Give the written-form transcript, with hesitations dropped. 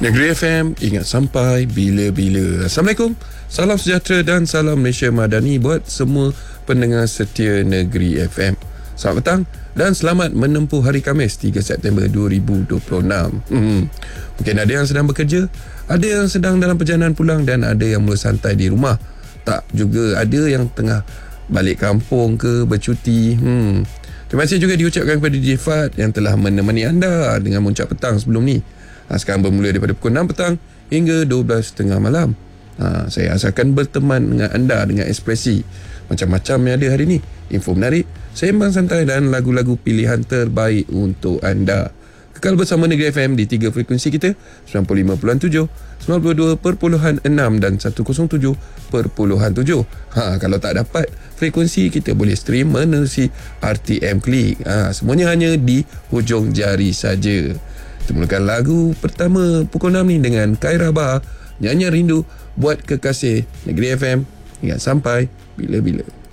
Negeri FM, ingat sampai bila-bila. Assalamualaikum, salam sejahtera dan salam Malaysia Madani buat semua pendengar setia Negeri FM. Selamat petang dan selamat menempuh hari Khamis 3 September 2026. Mungkin ada yang sedang bekerja, ada yang sedang dalam perjalanan pulang dan ada yang mula santai di rumah. Tak, juga ada yang tengah balik kampung ke bercuti. Terima kasih juga diucapkan kepada DJ Fad yang telah menemani anda dengan muncak petang sebelum ni. Sekarang bermula daripada pukul 6 petang hingga 12.30 malam. Saya asalkan berteman dengan anda dengan ekspresi macam-macam yang ada hari ni. Info menarik, sembang santai dan lagu-lagu pilihan terbaik untuk anda. Kekal bersama Negeri FM di 3 frekuensi kita, 95.7, 92.6 dan 107.7. Kalau tak dapat frekuensi, kita boleh stream menerusi RTM Klik. Semuanya hanya di hujung jari saja. Kita mulakan lagu pertama pukul 6 ni dengan Khairah Bahar, Nyanyian Rindu buat kekasih Negeri FM. Ingat sampai bila-bila.